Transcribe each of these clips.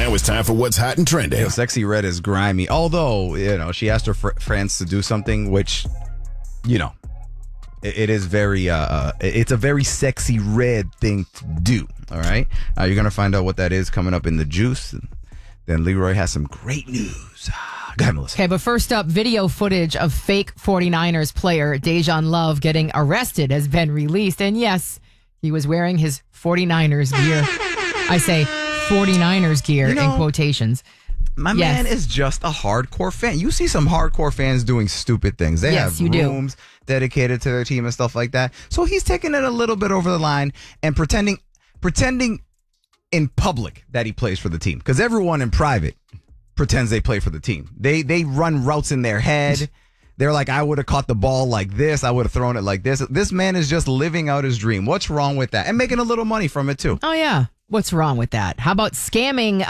Now it's time for what's hot and trending. Sexy Red is grimy. Although, she asked her friends to do something, which, it is very, it's a very Sexy Red thing to do. All right. You're going to find out what that is coming up in the juice. Then Leroy has some great news. Go ahead, Melissa. Okay, but first up, video footage of fake 49ers player Dejan Love getting arrested has been released. And yes, he was wearing his 49ers gear. I say 49ers gear in quotations. My man is just a hardcore fan. You see some hardcore fans doing stupid things. They have rooms dedicated to their team and stuff like that. So he's taking it a little bit over the line and pretending in public that he plays for the team. Because everyone in private pretends they play for the team. They run routes in their head. They're like, I would have caught the ball like this. I would have thrown it like this. This man is just living out his dream. What's wrong with that? And making a little money from it, too. Oh, yeah. What's wrong with that? How about scamming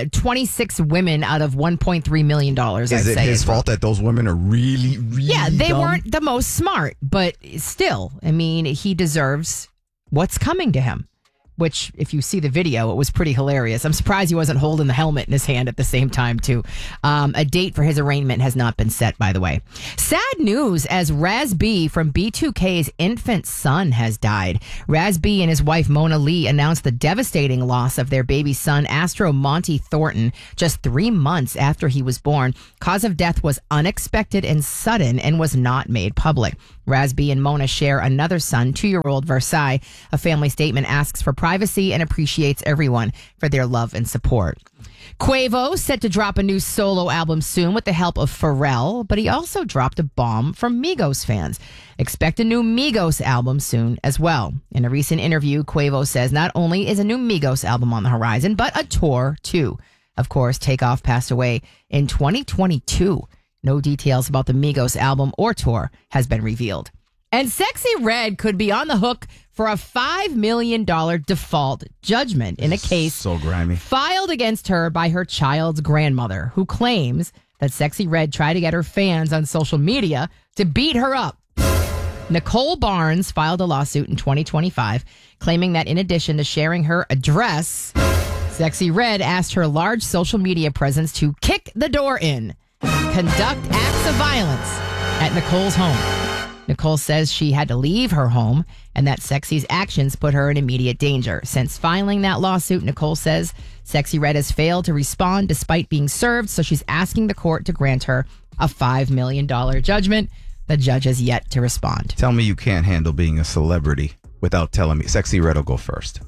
26 women out of $1.3 million? Is it his fault that those women are really, really they dumb? weren't the most smart, but still, I mean, he deserves what's coming to him. Which, if you see the video, it was pretty hilarious. I'm surprised he wasn't holding the helmet in his hand at the same time, too. A date for his arraignment has not been set, by the way. Sad news as Raz B from B2K's infant son has died. Raz B and his wife, Mona Lee, announced the devastating loss of their baby son, Astro Monty Thornton, just 3 months after he was born. Cause of death was unexpected and sudden and was not made public. Raz B and Mona share another son, 2-year-old Versailles. A family statement asks for privacy and appreciates everyone for their love and support. Quavo set to drop a new solo album soon with the help of Pharrell, but he also dropped a bomb for Migos fans. Expect a new Migos album soon as well. In a recent interview, Quavo says not only is a new Migos album on the horizon, but a tour too. Of course, Takeoff passed away in 2022. No details about the Migos album or tour has been revealed. And Sexy Red could be on the hook for a $5 million default judgment in a case so grimy filed against her by her child's grandmother, who claims that Sexy Red tried to get her fans on social media to beat her up. Nicole Barnes filed a lawsuit in 2025 claiming that in addition to sharing her address, Sexy Red asked her large social media presence to kick the door in, conduct acts of violence at Nicole's home. Nicole says she had to leave her home and that Sexy's actions put her in immediate danger. Since filing that lawsuit, Nicole says Sexy Red has failed to respond despite being served, so she's asking the court to grant her a $5 million judgment. The judge has yet to respond. Tell me you can't handle being a celebrity without telling me. Sexy Red will go first.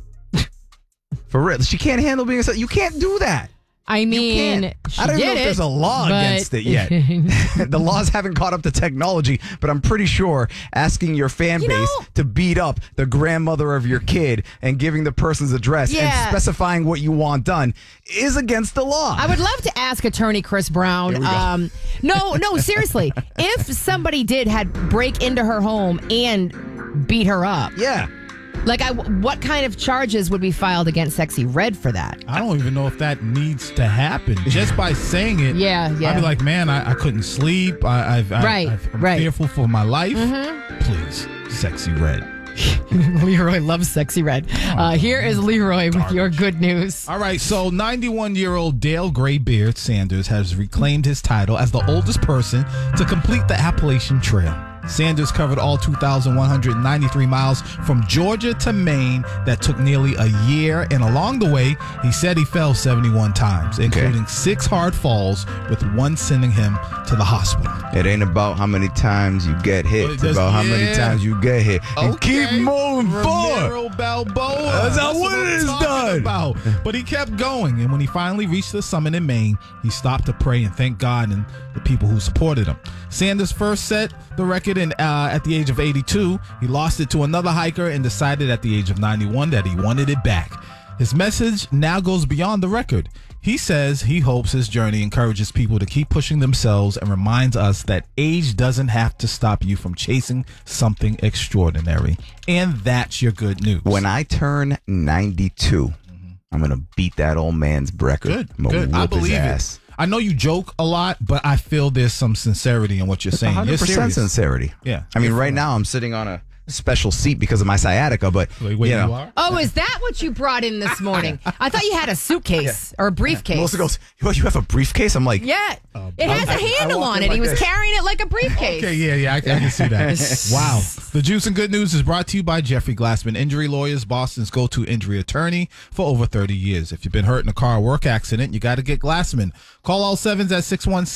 For real. She can't handle being a celebrity. You can't do that. I mean, I don't even know if there's a law against it yet. The laws haven't caught up to technology, but I'm pretty sure asking your fan base to beat up the grandmother of your kid and giving the person's address and specifying what you want done is against the law. I would love to ask attorney Chris Brown. No, seriously. If somebody had break into her home and beat her up. Yeah. Like, what kind of charges would be filed against Sexy Red for that? I don't even know if that needs to happen. Just by saying it, I'd be like, man, I couldn't sleep. I'm fearful for my life. Mm-hmm. Please, Sexy Red. Leroy loves Sexy Red. Here is Leroy with your good news. All right, so 91-year-old Dale Graybeard Sanders has reclaimed his title as the oldest person to complete the Appalachian Trail. Sanders covered all 2,193 miles from Georgia to Maine. That took nearly a year, and along the way, he said he fell 71 times, including 6 hard falls, with one sending him to the hospital. It ain't about how many times you get hit. It's about how many times you get hit. And keep moving forward. Balboa. That's how what it is done. About. But he kept going, and when he finally reached the summit in Maine, he stopped to pray and thank God and the people who supported him. Sanders first set the record at the age of 82. He lost it to another hiker and decided at the age of 91 that he wanted it back. His message now goes beyond the record. He says he hopes his journey encourages people to keep pushing themselves and reminds us that age doesn't have to stop you from chasing something extraordinary. And that's your good news. When I turn 92, I'm going to beat that old man's record. Good. I believe it. I know you joke a lot, but I feel there's some sincerity in what you're saying. 100% you're serious. Sincerity. Yeah. I mean, right now I'm sitting on a special seat because of my sciatica, but Wait, you know. you are? Oh, is that what you brought in this morning? I thought you had a suitcase or a briefcase. Melissa goes, "Well, you have a briefcase?" I'm like, Yeah, it has a handle on it. He was carrying it like a briefcase. Okay, yeah, I can see that. Wow. The Juice and Good News is brought to you by Jeffrey Glassman Injury Lawyers, Boston's go-to injury attorney for over 30 years. If you've been hurt in a car or work accident, you got to get Glassman. Call all sevens at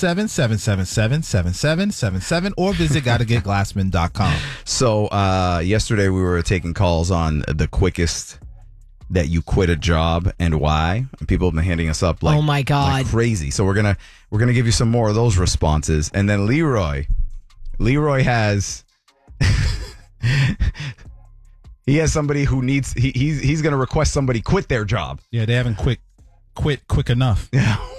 617-777-7777 or visit gottagetglassman.com. So yesterday we were taking calls on the quickest that you quit a job and why. And people have been handing us up like, oh my God, like crazy. So we're gonna give you some more of those responses. And then Leroy has he has somebody who needs he's gonna request somebody quit their job. Yeah, they haven't quit quick enough.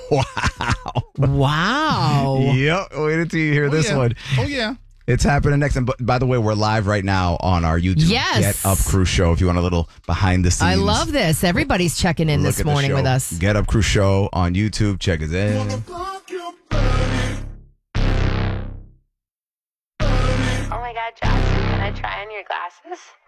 Wow. Yep. Wait until you hear this one. Oh yeah. It's happening next. And by the way, we're live right now on our YouTube Get Up Crew show. If you want a little behind the scenes. I love this. Everybody's checking in this morning with us. Get Up Crew show on YouTube. Check us in. Oh my God, Jackson, can I try on your glasses?